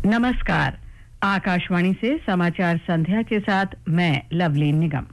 नमस्कार। आकाशवाणी से समाचार संध्या के साथ मैं लवली निगम।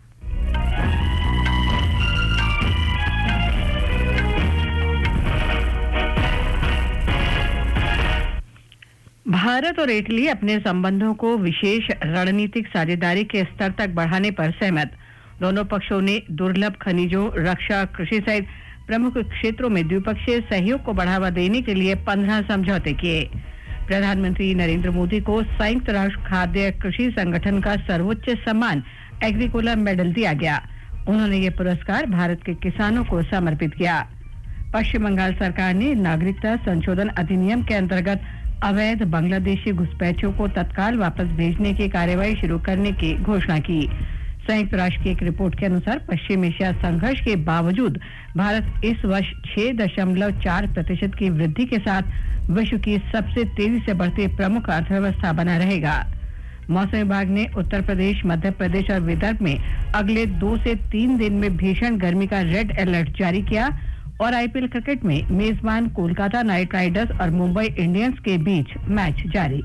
भारत और इटली अपने संबंधों को विशेष रणनीतिक साझेदारी के स्तर तक बढ़ाने पर सहमत। दोनों पक्षों ने दुर्लभ खनिजों, रक्षा, कृषि सहित प्रमुख क्षेत्रों में द्विपक्षीय सहयोग को बढ़ावा देने के लिए 15 समझौते किए। प्रधानमंत्री नरेंद्र मोदी को संयुक्त राष्ट्र खाद्य कृषि संगठन का सर्वोच्च सम्मान एग्रीकोला मेडल दिया गया। उन्होंने ये पुरस्कार भारत के किसानों को समर्पित किया। पश्चिम बंगाल सरकार ने नागरिकता संशोधन अधिनियम के अंतर्गत अवैध बांग्लादेशी घुसपैठियों को तत्काल वापस भेजने की कार्यवाही शुरू करने की घोषणा की। संयुक्त राष्ट्र की एक रिपोर्ट के अनुसार पश्चिम एशिया संघर्ष के बावजूद भारत इस वर्ष 6.4% की वृद्धि के साथ विश्व की सबसे तेजी से बढ़ती प्रमुख अर्थव्यवस्था बना रहेगा। मौसम विभाग ने उत्तर प्रदेश, मध्य प्रदेश और विदर्भ में अगले 2 से 3 दिन में भीषण गर्मी का रेड अलर्ट जारी किया। और आईपीएल क्रिकेट में मेजबान कोलकाता नाइट राइडर्स और मुंबई इंडियंस के बीच मैच जारी।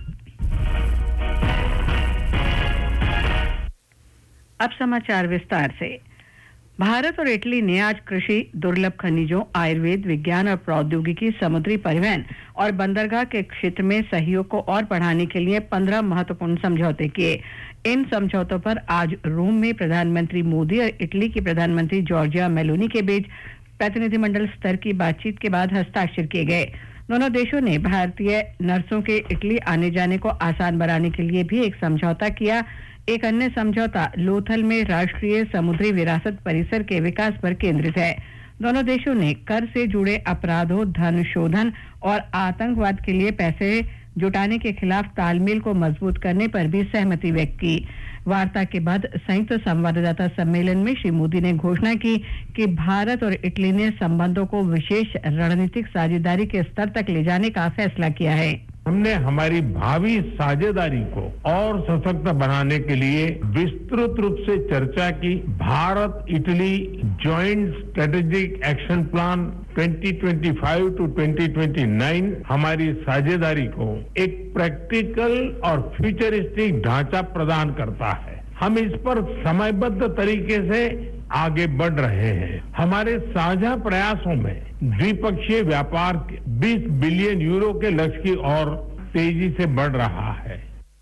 अब समाचार विस्तार से। भारत और इटली ने आज कृषि, दुर्लभ खनिजों, आयुर्वेद, विज्ञान और प्रौद्योगिकी, समुद्री परिवहन और बंदरगाह के क्षेत्र में सहयोग को और बढ़ाने के लिए 15 महत्वपूर्ण समझौते किए। इन समझौतों पर आज रोम में प्रधानमंत्री मोदी और इटली की प्रधानमंत्री जॉर्जिया मेलोनी के बीच प्रतिनिधिमंडल स्तर की बातचीत के बाद हस्ताक्षर किए गए। दोनों देशों ने भारतीय नर्सों के इटली आने जाने को आसान बनाने के लिए भी एक समझौता किया। एक अन्य समझौता लोथल में राष्ट्रीय समुद्री विरासत परिसर के विकास पर केंद्रित है। दोनों देशों ने कर से जुड़े अपराधों, धन शोधन और आतंकवाद के लिए पैसे जुटाने के खिलाफ तालमेल को मजबूत करने पर भी सहमति व्यक्त की। वार्ता के बाद संयुक्त संवाददाता सम्मेलन में श्री मोदी ने घोषणा की कि भारत और इटली ने संबंधों को विशेष रणनीतिक साझेदारी के स्तर तक ले जाने का फैसला किया है। हमने हमारी भावी साझेदारी को और सशक्त बनाने के लिए विस्तृत रूप से चर्चा की। Bharat Italy joint strategic action plan 2025 to 2029 हमारी साझेदारी को एक प्रैक्टिकल और फ्यूचरिस्टिक ढांचा प्रदान करता है। हम इस पर समयबद्ध तरीके से आगे बढ़ रहे हैं। हमारे साझा प्रयासों में द्विपक्षीय व्यापार 20 बिलियन यूरो के लक्ष्य की ओर तेजी से बढ़ रहा है।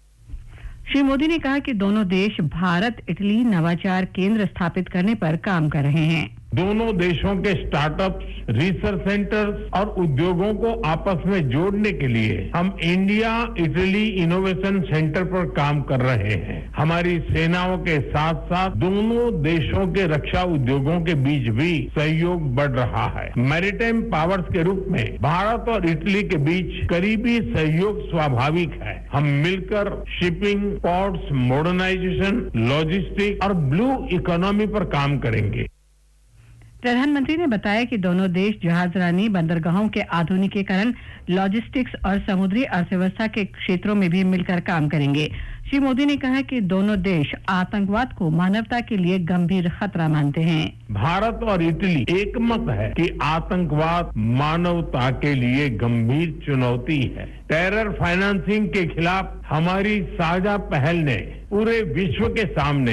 श्री मोदी ने कहा कि दोनों देश भारत इटली नवाचार केंद्र स्थापित करने पर काम कर रहे हैं। दोनों देशों के स्टार्टअप्स, रिसर्च सेंटर्स और उद्योगों को आपस में जोड़ने के लिए हम इंडिया इटली इनोवेशन सेंटर पर काम कर रहे हैं। हमारी सेनाओं के साथ साथ दोनों देशों के रक्षा उद्योगों के बीच भी सहयोग बढ़ रहा है। मैरीटाइम पावर्स के रूप में भारत और इटली के बीच करीबी सहयोग स्वाभाविक है। हम मिलकर शिपिंग, पोर्ट्स, मॉडर्नाइजेशन, लॉजिस्टिक और ब्लू इकोनॉमी पर काम करेंगे। प्रधानमंत्री ने बताया कि दोनों देश जहाजरानी, बंदरगाहों के आधुनिकीकरण, लॉजिस्टिक्स और समुद्री अर्थव्यवस्था के क्षेत्रों में भी मिलकर काम करेंगे। श्री मोदी ने कहा कि दोनों देश आतंकवाद को मानवता के लिए गंभीर खतरा मानते हैं। भारत और इटली एकमत है कि आतंकवाद मानवता के लिए गंभीर चुनौती है। टेरर फाइनेंसिंग के खिलाफ हमारी साझा पहल ने पूरे विश्व के सामने